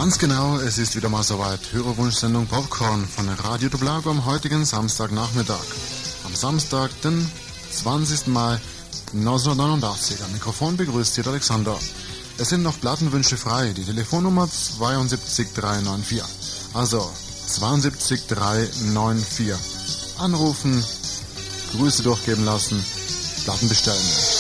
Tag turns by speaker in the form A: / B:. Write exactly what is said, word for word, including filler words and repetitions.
A: Ganz genau, es ist wieder mal soweit. Hörerwunschsendung Popcorn von Radio Doblago am heutigen Samstagnachmittag. Am Samstag, den zwanzigsten Mai neunzehnhundertneunundachtzig. Am Mikrofon begrüßt Sie Alexander. Es sind noch Plattenwünsche frei. Die Telefonnummer siebzehn drei neun vier. Also siebzehn drei neun vier. Anrufen, Grüße durchgeben lassen, Platten bestellen.